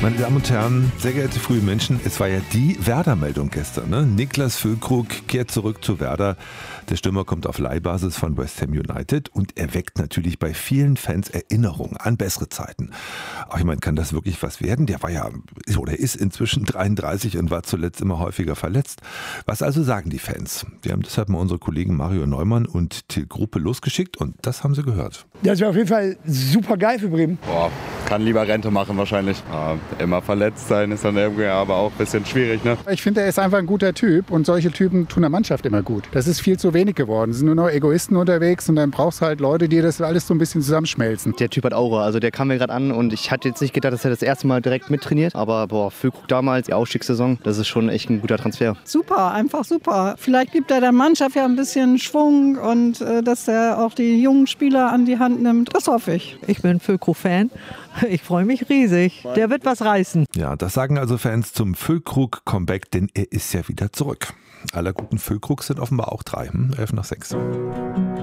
Meine Damen und Herren, sehr geehrte frühe Menschen, es war ja die Werder-Meldung gestern. Ne? Niklas Füllkrug kehrt zurück zu Werder. Der Stürmer kommt auf Leihbasis von West Ham United und er weckt natürlich bei vielen Fans Erinnerungen an bessere Zeiten. Ach, ich meine, kann das wirklich was werden? Der war ja, oder ist inzwischen 33 und war zuletzt immer häufiger verletzt. Was also sagen die Fans? Wir haben deshalb mal unsere Kollegen Mario Neumann und Till Gruppe losgeschickt und das haben sie gehört. Das wäre auf jeden Fall super geil für Bremen. Boah, kann lieber Rente machen wahrscheinlich. Ja, immer verletzt sein ist dann irgendwie aber auch ein bisschen schwierig, ne? Ich finde, er ist einfach ein guter Typ und solche Typen tun der Mannschaft immer gut. Das ist viel zu wenig geworden. Es sind nur noch Egoisten unterwegs und dann brauchst du halt Leute, die das alles so ein bisschen zusammenschmelzen. Der Typ hat Aura, also der kam mir gerade an und ich hatte jetzt nicht gedacht, dass er das erste Mal direkt mittrainiert. Aber Füllkrug damals, die Aufstiegssaison, das ist schon echt ein guter Transfer. Super, einfach super. Vielleicht gibt er der Mannschaft ja ein bisschen Schwung und dass er auch die jungen Spieler an die Hand nimmt. Das hoffe ich. Ich bin Füllkrug-Fan. Ich freue mich riesig. Der wird was reißen. Ja, das sagen also Fans zum Füllkrug-Comeback, denn er ist ja wieder zurück. Aller guten Füllkrugs sind offenbar auch 3. 11 nach 6.